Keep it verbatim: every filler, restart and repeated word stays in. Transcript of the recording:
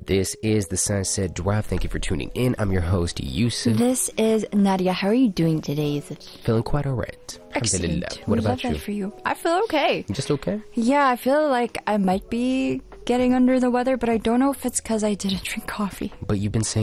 This is the Sunset Drive. Thank you for tuning in. I'm your host, Yusuf. This is Nadia. How are you doing today? Feeling quite alright. Excellent. What we about love you? That for you? I feel okay. Just okay? Yeah, I feel like I might be getting under the weather, but I don't know if it's because I didn't drink coffee. But you've been saying